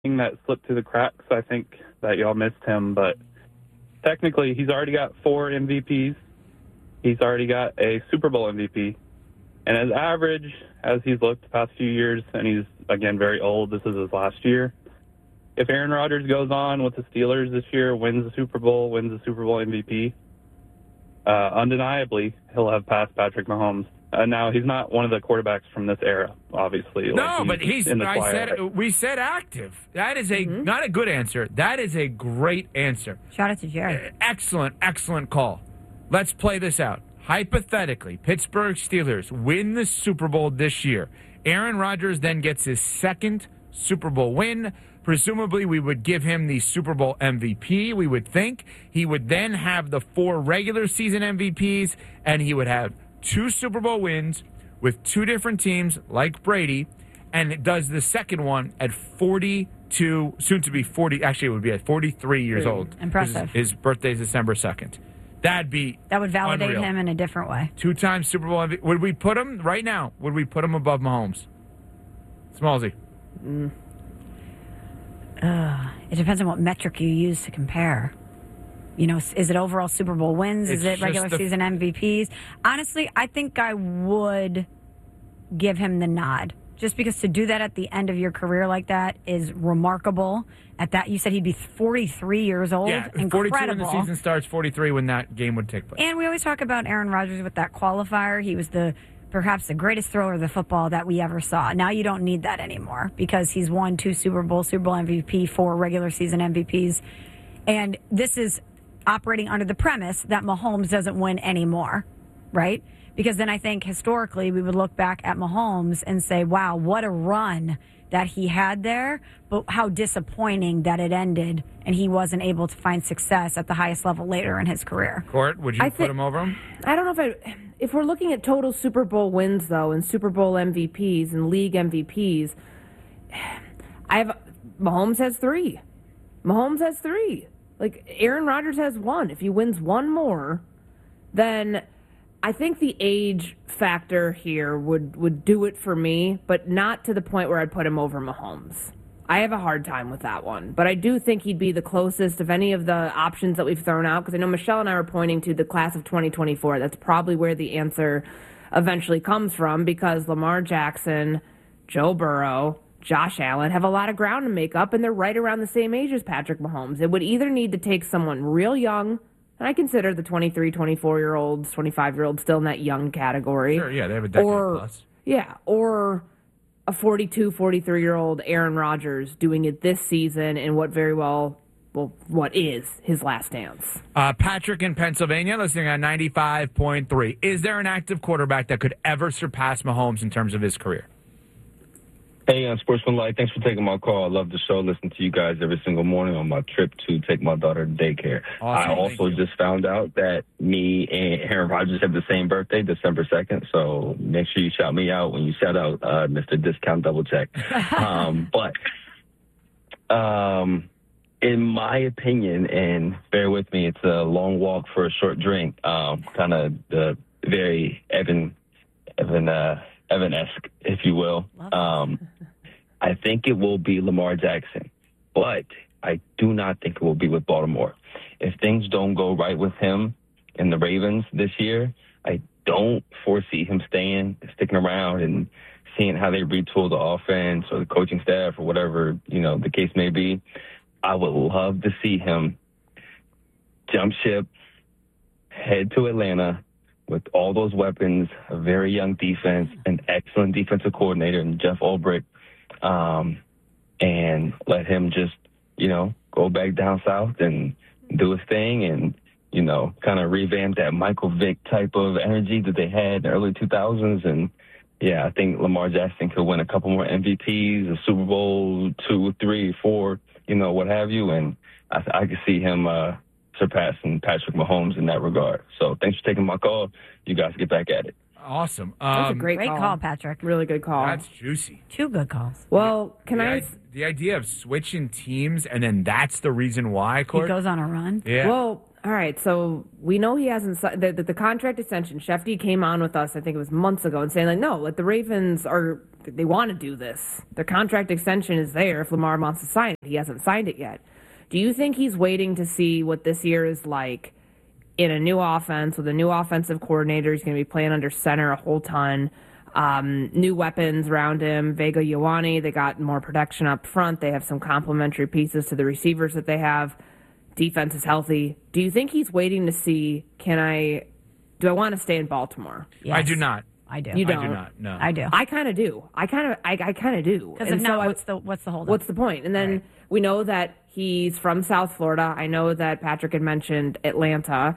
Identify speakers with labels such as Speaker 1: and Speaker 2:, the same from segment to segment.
Speaker 1: thing that slipped through the cracks. I think that y'all missed him, but technically he's already got 4 MVPs. He's already got a Super Bowl MVP. And as average as he's looked the past few years, and he's, again, very old, this is his last year, if Aaron Rodgers goes on with the Steelers this year, wins the Super Bowl MVP, undeniably he'll have passed Patrick Mahomes. Now, he's not one of the quarterbacks from this era, obviously.
Speaker 2: No, but
Speaker 1: in the
Speaker 2: we said active. That is not a good answer. That is a great answer.
Speaker 3: Shout out to Jared.
Speaker 2: Excellent call. Let's play this out. Hypothetically, Pittsburgh Steelers win the Super Bowl this year. Aaron Rodgers then gets his second Super Bowl win. Presumably, we would give him the Super Bowl MVP, we would think. He would then have the 4 regular season MVPs, and he would have 2 Super Bowl wins with 2 different teams, like Brady, and it does the second one at 42, soon to be 40, actually it would be at 43 years old.
Speaker 3: Impressive.
Speaker 2: His birthday is December 2nd. That would validate
Speaker 3: unreal. Him in a different way.
Speaker 2: 2-time Super Bowl MVP. Would we put him, right now, above Mahomes? Smallsy.
Speaker 3: It depends on what metric you use to compare. You know, is it overall Super Bowl wins? Is it regular season MVPs? Honestly, I think I would give him the nod. Just because to do that at the end of your career like that is remarkable. At that, you said he'd be 43 years old.
Speaker 2: Yeah,
Speaker 3: incredible.
Speaker 2: 42 when the season starts, 43 when that game would take place.
Speaker 3: And we always talk about Aaron Rodgers with that qualifier. He was perhaps the greatest thrower of the football that we ever saw. Now you don't need that anymore because he's won 2 Super Bowl MVP, 4 regular season MVPs. And this is operating under the premise that Mahomes doesn't win anymore, right? Because then I think historically we would look back at Mahomes and say, wow, what a run that he had there, but how disappointing that it ended and he wasn't able to find success at the highest level later in his career.
Speaker 2: Court, would you put him over him?
Speaker 4: I don't know if we're looking at total Super Bowl wins, though, and Super Bowl MVPs and league MVPs, Mahomes has 3. Like, Aaron Rodgers has 1. If he wins 1 more, then I think the age factor here would do it for me, but not to the point where I'd put him over Mahomes. I have a hard time with that one, but I do think he'd be the closest of any of the options that we've thrown out, because I know Michelle and I were pointing to the class of 2024. That's probably where the answer eventually comes from, because Lamar Jackson, Joe Burrow, Josh Allen have a lot of ground to make up, and they're right around the same age as Patrick Mahomes. It would either need to take someone real young, and I consider the 23, 24-year-olds, 25-year-olds still in that young category.
Speaker 2: Sure, yeah, they have a decade plus.
Speaker 4: Yeah, or a 42, 43-year-old Aaron Rodgers doing it this season in what is his last dance.
Speaker 2: Patrick in Pennsylvania, listening on 95.3. Is there an active quarterback that could ever surpass Mahomes in terms of his career?
Speaker 5: Hey, Sportsmanlike, thanks for taking my call. I love the show. Listen to you guys every single morning on my trip to take my daughter to daycare.
Speaker 2: Awesome.
Speaker 5: I also just found out that me and Aaron Rodgers have the same birthday, December 2nd, so make sure you shout me out when you shout out Mr. Discount Double Check. In my opinion, and bear with me, it's a long walk for a short drink, kind of the very Evan-esque, if you will. I think it will be Lamar Jackson, but I do not think it will be with Baltimore. If things don't go right with him and the Ravens this year, I don't foresee him sticking around and seeing how they retool the offense or the coaching staff or whatever, the case may be. I would love to see him jump ship, head to Atlanta, with all those weapons, a very young defense, an excellent defensive coordinator in Jeff Ulbrich, and let him just, go back down south and do his thing and, kind of revamp that Michael Vick type of energy that they had in the early 2000s. And, yeah, I think Lamar Jackson could win a couple more MVPs, a Super Bowl 2, 3, 4, what have you. And I could see him surpassing Patrick Mahomes in that regard. So thanks for taking my call. You guys get back at it.
Speaker 2: Awesome.
Speaker 4: That's a great
Speaker 3: call, Patrick.
Speaker 4: Really good call.
Speaker 2: That's juicy.
Speaker 3: 2 good calls.
Speaker 4: Well,
Speaker 2: the idea of switching teams and then that's the reason why, Court?
Speaker 3: He goes on a run?
Speaker 2: Yeah.
Speaker 4: Well, all right, so we know he hasn't the contract extension. Shefty came on with us, I think it was months ago, and saying, the Ravens are they want to do this. Their contract extension is there if Lamar wants to sign it. He hasn't signed it yet. Do you think he's waiting to see what this year is like in a new offense with a new offensive coordinator? He's going to be playing under center a whole ton. New weapons around him. Vega Ioane, they got more protection up front. They have some complementary pieces to the receivers that they have. Defense is healthy. Do you think he's waiting to see, do I want to stay in Baltimore?
Speaker 3: Yes.
Speaker 2: I do not.
Speaker 3: I do.
Speaker 4: You don't?
Speaker 2: I do not. No.
Speaker 3: I do.
Speaker 4: I kind of do. I kind of do.
Speaker 3: Because if not, what's the holdup?
Speaker 4: What's the point? And then we know that he's from South Florida. I know that Patrick had mentioned Atlanta.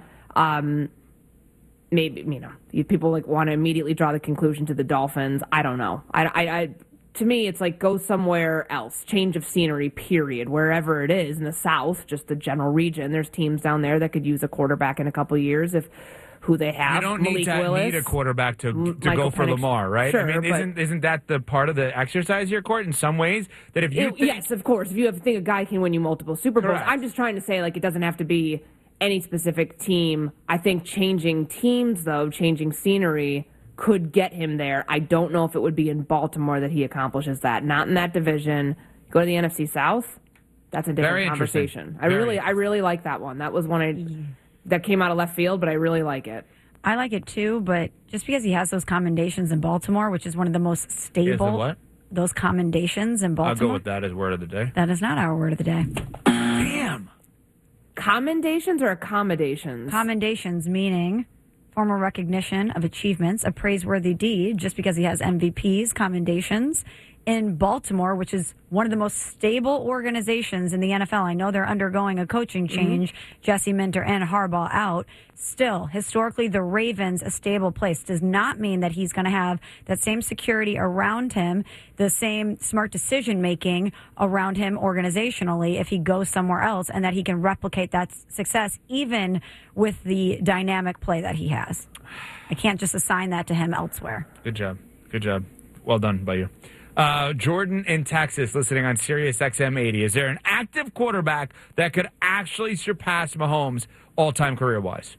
Speaker 4: Maybe, people want to immediately draw the conclusion to the Dolphins. I don't know. To me, it's like go somewhere else. Change of scenery, period. Wherever it is in the South, just the general region. There's teams down there that could use a quarterback in a couple of years if who they have.
Speaker 2: You don't
Speaker 4: Malik
Speaker 2: need a quarterback to go for
Speaker 4: Penix.
Speaker 2: Lamar, right?
Speaker 4: Sure,
Speaker 2: I mean, isn't that the part of the exercise here, Court, in some ways? That if you
Speaker 4: yes, of course. If you think a guy can win you multiple Super Bowls,
Speaker 2: Correct.
Speaker 4: I'm just trying to say, it doesn't have to be any specific team. I think changing teams, though, changing scenery could get him there. I don't know if it would be in Baltimore that he accomplishes that. Not in that division. Go to the NFC South. That's a different conversation. I really like that one. That was one that came out of left field, but I really like it.
Speaker 3: I like it too, but just because he has those commendations in Baltimore, which is one of the most stable.
Speaker 2: what?
Speaker 3: Those commendations in Baltimore.
Speaker 2: I'll go with that as word of the day.
Speaker 3: That is not our word of the day.
Speaker 2: Damn.
Speaker 4: Commendations or accommodations?
Speaker 3: Commendations meaning formal recognition of achievements, a praiseworthy deed, just because he has MVPs, commendations. In Baltimore, which is one of the most stable organizations in the NFL. I know they're undergoing a coaching change, Jesse Minter and Harbaugh out. Still, historically, the Ravens, a stable place, does not mean that he's going to have that same security around him, the same smart decision-making around him organizationally if he goes somewhere else, and that he can replicate that success even with the dynamic play that he has. I can't just assign that to him elsewhere.
Speaker 2: Good job. Good job. Well done by you. Jordan in Texas, listening on Sirius XM 80. Is there an active quarterback that could actually surpass Mahomes all-time career-wise?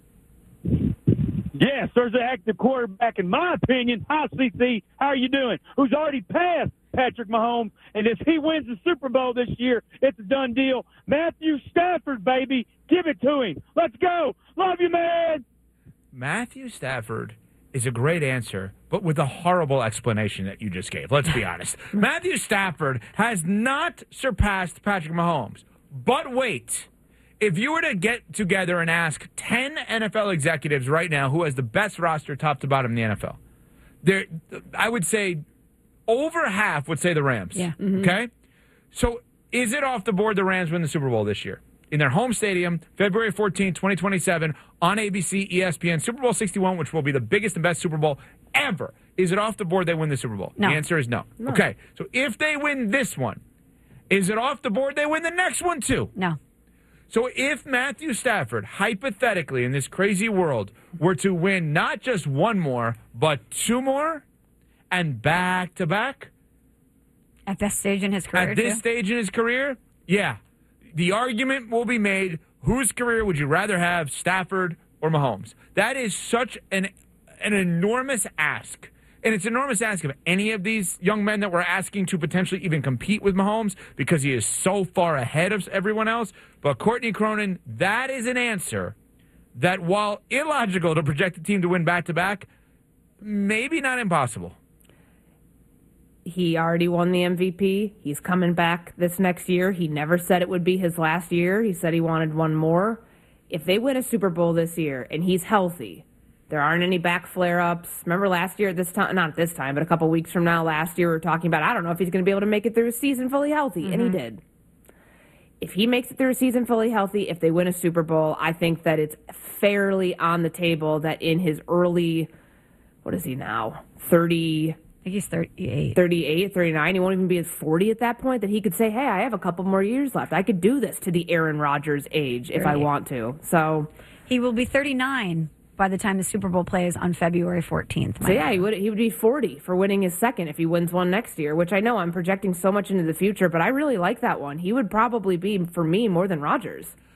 Speaker 6: Yes, there's an active quarterback, in my opinion. Hi, CC. How are you doing? Who's already passed Patrick Mahomes. And if he wins the Super Bowl this year, it's a done deal. Matthew Stafford, baby. Give it to him. Let's go. Love you, man.
Speaker 2: Matthew Stafford is a great answer, but with a horrible explanation that you just gave. Let's be honest. Matthew Stafford has not surpassed Patrick Mahomes. But wait, if you were to get together and ask 10 NFL executives right now who has the best roster top to bottom in the NFL, I would say over half would say the Rams.
Speaker 3: Yeah.
Speaker 4: Mm-hmm.
Speaker 2: Okay? So is it off the board the Rams win the Super Bowl this year? In their home stadium, February 14, 2027, on ABC, ESPN, Super Bowl 61, which will be the biggest and best Super Bowl ever. Is it off the board they win the Super Bowl?
Speaker 3: No.
Speaker 2: The answer is no. Okay, so if they win this one, is it off the board they win the next one too?
Speaker 3: No.
Speaker 2: So if Matthew Stafford, hypothetically, in this crazy world, were to win not just one more, but two more, and back-to-back?
Speaker 3: At this stage in his career,
Speaker 2: At this stage in his career, yeah. The argument will be made, whose career would you rather have, Stafford or Mahomes? That is such an enormous ask. And it's an enormous ask of any of these young men that we're asking to potentially even compete with Mahomes because he is so far ahead of everyone else. But Courtney Cronin, that is an answer that, while illogical to project the team to win back-to-back, maybe not impossible.
Speaker 4: He already won the MVP. He's coming back this next year. He never said it would be his last year. He said he wanted one more. If they win a Super Bowl this year and he's healthy, there aren't any back flare-ups. Remember last year at this time, not this time, but a couple weeks from now, last year we were talking about, I don't know if he's going to be able to make it through a season fully healthy, and he did. If he makes it through a season fully healthy, if they win a Super Bowl, I think that it's fairly on the table that in his early, what is he now, 30...
Speaker 3: I think he's 38.
Speaker 4: 38, 39. He won't even be at 40 at that point, that he could say, hey, I have a couple more years left. I could do this to the Aaron Rodgers age if I want to. So
Speaker 3: he will be 39 by the time the Super Bowl plays on February 14th.
Speaker 4: So yeah, he would be 40 for winning his second if he wins one next year, which I know I'm projecting so much into the future, but I really like that one. He would probably be, for me, more than Rodgers.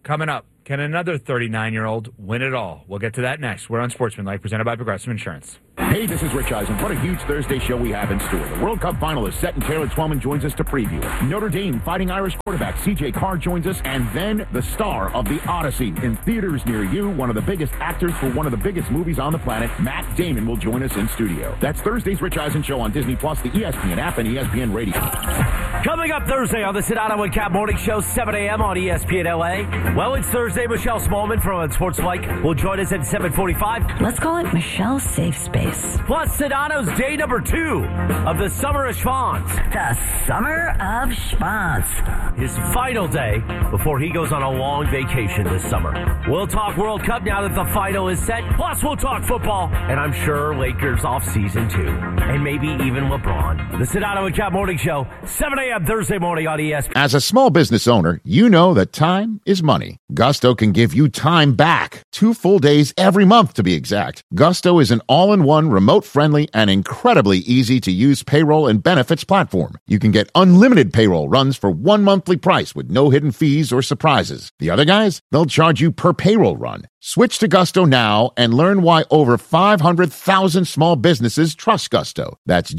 Speaker 2: Coming up, can another 39-year-old win it all? We'll get to that next. We're on Sportsmanlike, presented by Progressive Insurance.
Speaker 7: Hey, this is Rich Eisen. What a huge Thursday show we have in store. The World Cup final is set, and Taylor Twellman joins us to preview it. Notre Dame Fighting Irish quarterback C.J. Carr joins us, and then the star of The Odyssey in theaters near you, one of the biggest actors for one of the biggest movies on the planet, Matt Damon, will join us in studio. That's Thursday's Rich Eisen Show on Disney+, the ESPN app, and ESPN Radio.
Speaker 8: Coming up Thursday on the Sedano and Cap Morning Show, 7 a.m. on ESPN LA. Well, it's Thursday. Michelle Smallman from Sportsmanlike will join us at 7:45.
Speaker 3: Let's call it Michelle's Safe Space.
Speaker 8: Plus, Sedano's day number 2 of the Summer of Schwans.
Speaker 9: The Summer of Schwans.
Speaker 8: His final day before he goes on a long vacation this summer. We'll talk World Cup now that the final is set. Plus, we'll talk football. And I'm sure Lakers off season too. And maybe even LeBron. The Sedano and Cap Morning Show, 7 a.m. Thursday morning on ESPN.
Speaker 7: As a small business owner, you know that time is money. Gusto can give you time back. 2 full days every month, to be exact. Gusto is an all-in-one, remote-friendly, and incredibly easy-to-use payroll and benefits platform. You can get unlimited payroll runs for one monthly price with no hidden fees or surprises. The other guys, they'll charge you per payroll run. Switch to Gusto now and learn why over 500,000 small businesses trust Gusto. That's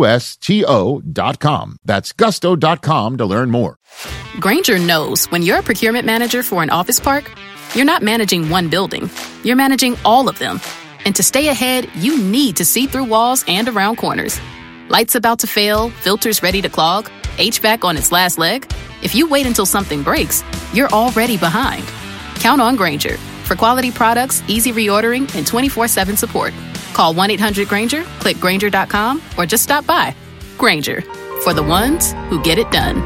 Speaker 7: GUSTO.com. That's Gusto.com to learn more.
Speaker 10: Grainger knows when you're a procurement manager for an office park, you're not managing one building. You're managing all of them. And to stay ahead, you need to see through walls and around corners. Lights about to fail, filters ready to clog, HVAC on its last leg. If you wait until something breaks, you're already behind. Count on Grainger for quality products, easy reordering, and 24/7 support. Call 1-800-GRAINGER, click Grainger.com, or just stop by. Grainger, for the ones who get it done.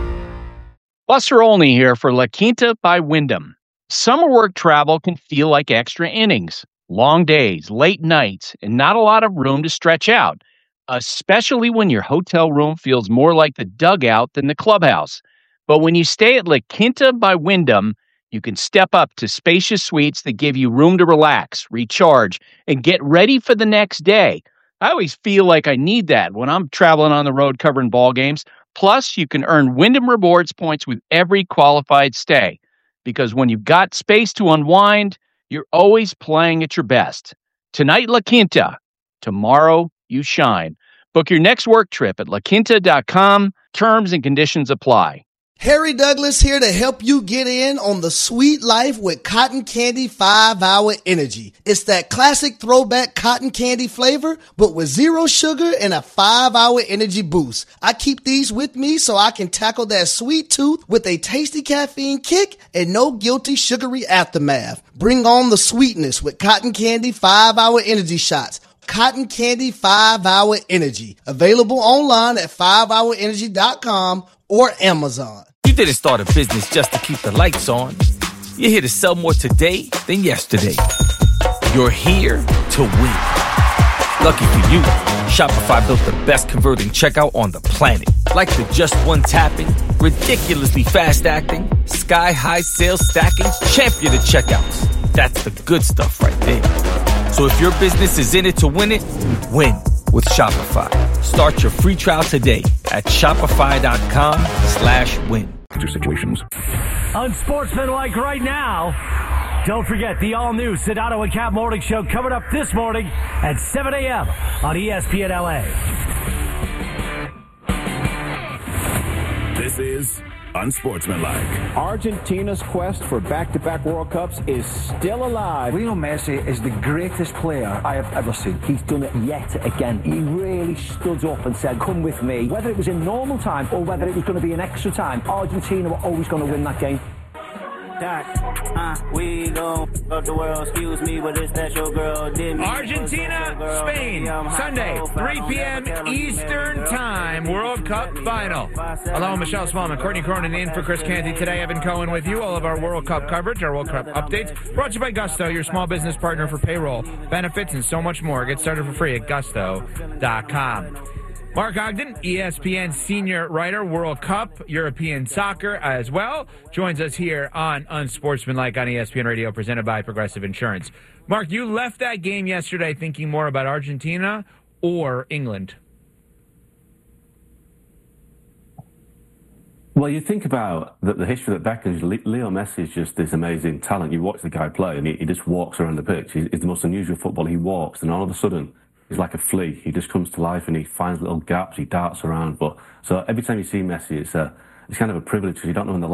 Speaker 11: Buster Olney here for La Quinta by Wyndham. Summer work travel can feel like extra innings. Long days, late nights, and not a lot of room to stretch out, especially when your hotel room feels more like the dugout than the clubhouse. But when you stay at La Quinta by Wyndham, you can step up to spacious suites that give you room to relax, recharge, and get ready for the next day. I always feel like I need that when I'm traveling on the road covering ball games. Plus, you can earn Wyndham Rewards points with every qualified stay. Because when you've got space to unwind, you're always playing at your best. Tonight, La Quinta. Tomorrow, you shine. Book your next work trip at laquinta.com. Terms and conditions apply.
Speaker 12: Harry Douglas here to help you get in on the sweet life with Cotton Candy 5-Hour Energy. It's that classic throwback cotton candy flavor, but with 0 sugar and a 5-hour energy boost. I keep these with me so I can tackle that sweet tooth with a tasty caffeine kick and no guilty sugary aftermath. Bring on the sweetness with Cotton Candy 5-Hour Energy Shots. Cotton Candy 5-Hour Energy. Available online at 5hourenergy.com or Amazon.
Speaker 13: You didn't start a business just to keep the lights on. You're here to sell more today than yesterday. You're here to win. Lucky for you, Shopify built the best converting checkout on the planet. Like the just one tapping, ridiculously fast acting, sky-high sales stacking, champion of checkouts. That's the good stuff right there. So if your business is in it to win it, win with Shopify. Start your free trial today at shopify.com/win.
Speaker 7: Situations.
Speaker 8: Unsportsmanlike right now. Don't forget the all-new Sedano and Cap Morning Show coming up this morning at 7 a.m. on ESPN LA.
Speaker 7: This is Unsportsmanlike.
Speaker 14: Argentina's quest for back-to-back World Cups is still alive.
Speaker 15: Lionel Messi is the greatest player I have ever seen.
Speaker 14: He's done it yet again. He really stood up and said, come with me. Whether it was in normal time or whether it was going to be in extra time, Argentina were always going to win that game.
Speaker 16: We gon' up the world, excuse me, but it's that your girl did me.
Speaker 2: Argentina, Spain, Sunday, 3 p.m. Eastern Time, World Cup Final. Hello, Michelle Smallman, Courtney Cronin in for Chris Canty. Today, Evan Cohen with you. All of our World Cup coverage, our World Cup updates, brought to you by Gusto, your small business partner for payroll, benefits, and so much more. Get started for free at gusto.com. Mark Ogden, ESPN senior writer, World Cup, European soccer as well, joins us here on Unsportsmanlike on ESPN Radio, presented by Progressive Insurance. Mark, you left that game yesterday thinking more about Argentina or England?
Speaker 17: Well, you think about the history that Beckham's. Leo Messi is just this amazing talent. You watch the guy play, and he just walks around the pitch. He's the most unusual footballer. He walks, and all of a sudden, he's like a flea. He just comes to life, and he finds little gaps. He darts around. So every time you see Messi, it's kind of a privilege because you don't know when the